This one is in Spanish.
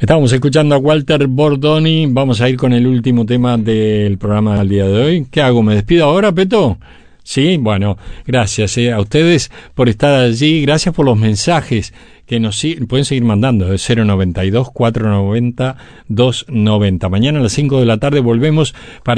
Estamos escuchando a Walter Bordoni. Vamos a ir con el último tema del programa del día de hoy. ¿Qué hago? ¿Me despido ahora, Peto? Sí, bueno, gracias a ustedes por estar allí. Gracias por los mensajes que nos pueden seguir mandando de 092-490-290. Mañana a las 5 de la tarde volvemos para